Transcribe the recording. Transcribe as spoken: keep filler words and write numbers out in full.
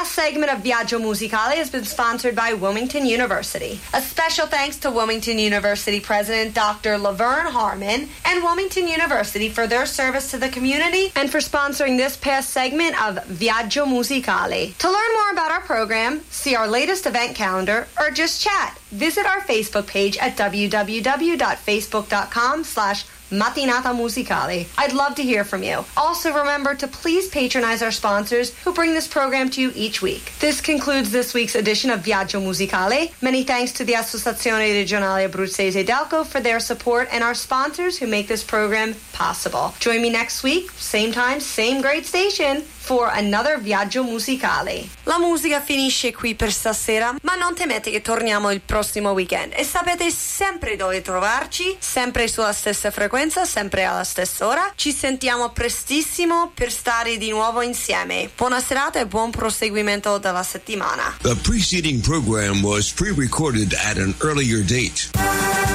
past segment of Viaggio Musicale has been sponsored by Wilmington University. A special thanks to Wilmington University President Doctor Laverne Harmon and Wilmington University for their service to the community and for sponsoring this past segment of Viaggio Musicale. To learn more about our program, see our latest event calendar, or just chat, visit our Facebook page at www.facebook.com slash Mattinata Musicale. I'd love to hear from you. Also remember to please patronize our sponsors who bring this program to you each week. This concludes this week's edition of Viaggio Musicale. Many thanks to the Associazione Regionale Abruzzese Delco for their support and our sponsors who make this program possible. Join me next week, same time, same great station, for another Viaggio Musicale. La musica finisce qui per stasera, ma non temete che torniamo il prossimo weekend e sapete sempre dove trovarci, sempre sulla stessa frequenza, sempre alla stessa ora. Ci sentiamo prestissimo per stare di nuovo insieme. Buona serata e buon proseguimento della settimana. The preceding program was pre-recorded at an earlier date.